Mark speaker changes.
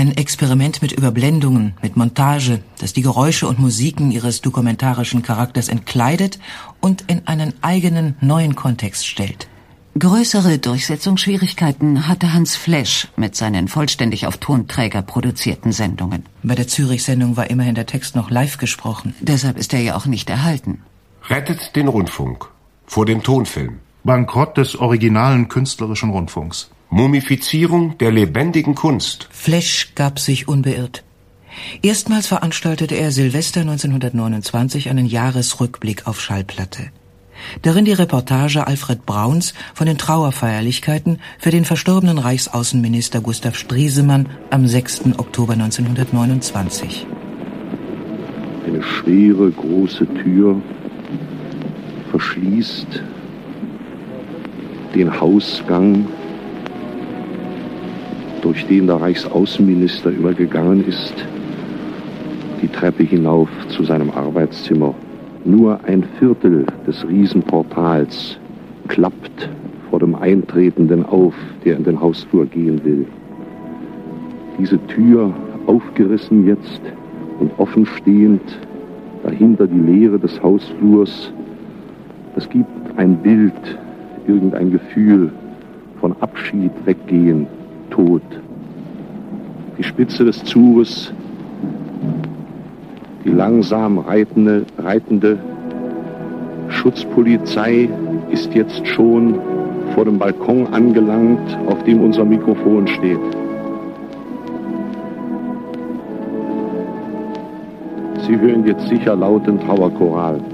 Speaker 1: Ein Experiment mit Überblendungen, mit Montage, das die Geräusche und Musiken ihres dokumentarischen Charakters entkleidet und in einen eigenen, neuen Kontext stellt.
Speaker 2: Größere Durchsetzungsschwierigkeiten hatte Hans Flesch mit seinen vollständig auf Tonträger produzierten Sendungen.
Speaker 1: Bei der Zürich-Sendung war immerhin der Text noch live gesprochen.
Speaker 2: Deshalb ist er ja auch nicht erhalten.
Speaker 3: Rettet den Rundfunk vor dem Tonfilm.
Speaker 4: Bankrott des originalen künstlerischen Rundfunks.
Speaker 3: Mumifizierung der lebendigen Kunst.
Speaker 1: Flesch gab sich unbeirrt. Erstmals veranstaltete er Silvester 1929 einen Jahresrückblick auf Schallplatte. Darin die Reportage Alfred Brauns von den Trauerfeierlichkeiten für den verstorbenen Reichsaußenminister Gustav Striesemann am 6. Oktober 1929.
Speaker 5: Eine schwere, große Tür verschließt den Hausgang, durch den der Reichsaußenminister übergegangen ist, die Treppe hinauf zu seinem Arbeitszimmer. Nur ein Viertel des Riesenportals klappt vor dem Eintretenden auf, der in den Hausflur gehen will. Diese Tür aufgerissen jetzt und offen stehend, dahinter die Leere des Hausflurs, das gibt ein Bild, irgendein Gefühl von Abschied, Weggehen, Tod. Die Spitze des Zuges, die langsam reitende Schutzpolizei ist jetzt schon vor dem Balkon angelangt, auf dem unser Mikrofon steht. Sie hören jetzt sicher lauten Trauerchoral.